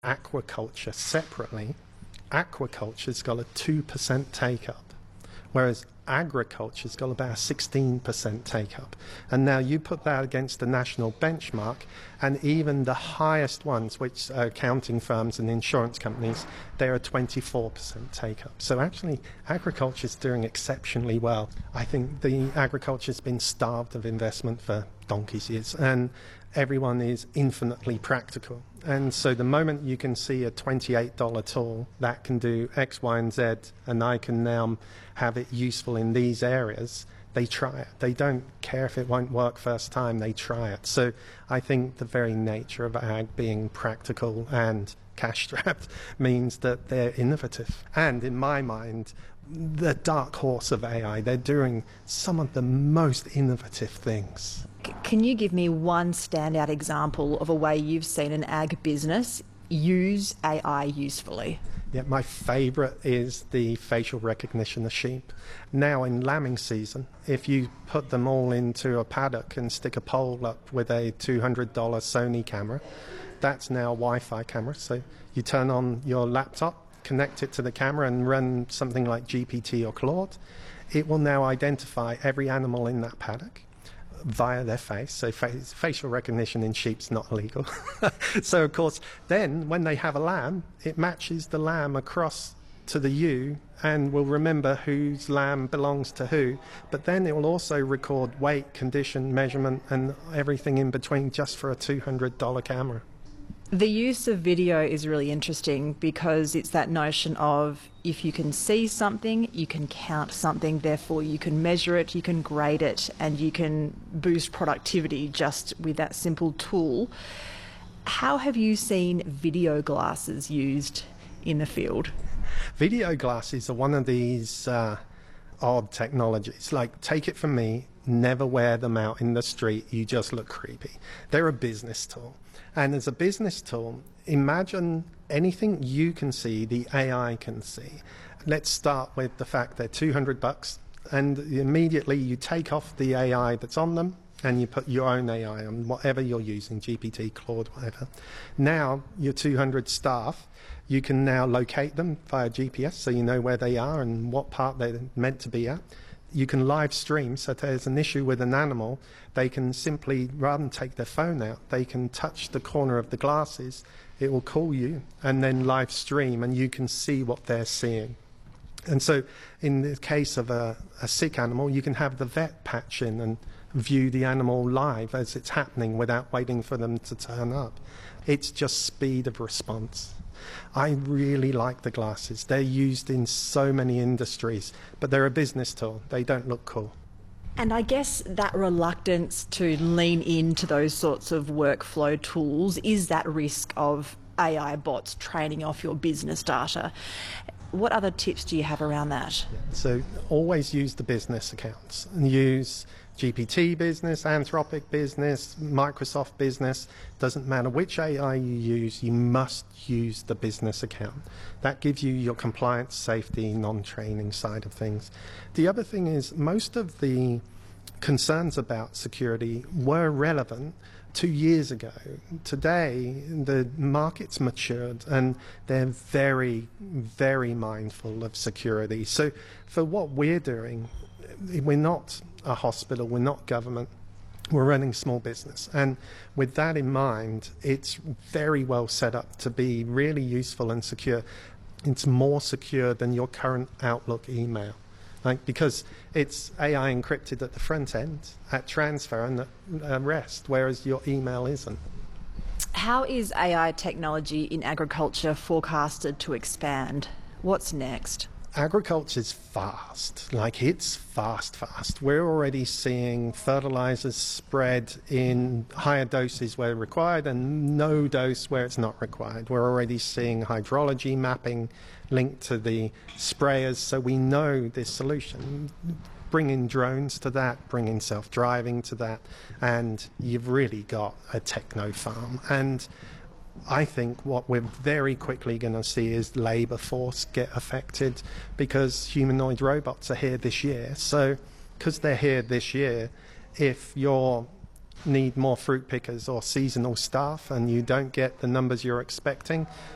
Aquaculture separately, aquaculture's got a 2% take up, whereas agriculture's got about a 16% take up. And now you put that against the national benchmark, and even the highest ones, which are accounting firms and insurance companies, they're a 24% take up. So actually, agriculture's doing exceptionally well. I think the agriculture's been starved of investment for donkey's years, and everyone is infinitely practical. And so the moment you can see a $28 tool that can do X, Y, and Z, and I can now have it useful in these areas, they try it. They don't care if it won't work first time, they try it. So I think the very nature of ag being practical and cash-strapped means that they're innovative. And in my mind, the dark horse of AI, they're doing some of the most innovative things. Can you give me one standout example of a way you've seen an ag business use AI usefully? Yeah, my favourite is the facial recognition of sheep. Now in lambing season, if you put them all into a paddock and stick a pole up with a $200 Sony camera, that's now a Wi-Fi camera. So you turn on your laptop, connect it to the camera and run something like GPT or Claude. It will now identify every animal in that paddock via their face. So facial recognition in sheep's not illegal. So of course, then when they have a lamb, it matches the lamb across to the ewe and will remember whose lamb belongs to who. But then it will also record weight, condition, measurement, and everything in between just for a $200 camera. The use of video is really interesting because it's that notion of if you can see something, you can count something, therefore you can measure it, you can grade it, and you can boost productivity just with that simple tool. How have you seen video glasses used in the field? Video glasses are one of these odd technologies. Like, take it from me, never wear them out in the street, you just look creepy. They're a business tool. And as a business tool, imagine anything you can see, the AI can see. Let's start with the fact they're $200, and immediately you take off the AI that's on them and you put your own AI on whatever you're using, GPT, Claude, whatever. Now, your 200 staff, you can now locate them via GPS so you know where they are and what part they're meant to be at. You can live stream, so if there's an issue with an animal, they can simply, rather than take their phone out, they can touch the corner of the glasses, it will call you, and then live stream, and you can see what they're seeing. And so in the case of a sick animal, you can have the vet patch in and view the animal live as it's happening without waiting for them to turn up. It's just speed of response. I really like the glasses. They're used in so many industries, but they're a business tool. They don't look cool. And I guess that reluctance to lean into those sorts of workflow tools is that risk of AI bots training off your business data. What other tips do you have around that? So always use the business accounts and use GPT business, Anthropic business, Microsoft business. Doesn't matter which AI you use, you must use the business account. That gives you your compliance, safety, non-training side of things. The other thing is most of the concerns about security were relevant 2 years ago. Today, the market's matured and they're very, very mindful of security. So for what we're doing, we're not a hospital, we're not government, we're running small business. And with that in mind, it's very well set up to be really useful and secure. It's more secure than your current Outlook email. Because it's AI encrypted at the front end, at transfer and at rest, whereas your email isn't. How is AI technology in agriculture forecasted to expand? What's next? Agriculture's fast, it's fast. We're already seeing fertilizers spread in higher doses where required and no dose where it's not required. We're already seeing hydrology mapping linked to the sprayers, so we know this solution. Bring in drones to that, bring in self-driving to that, and you've really got a techno farm. And I think what we're very quickly going to see is labour force get affected because humanoid robots are here this year. So because they're here this year, if you need more fruit pickers or seasonal staff and you don't get the numbers you're expecting,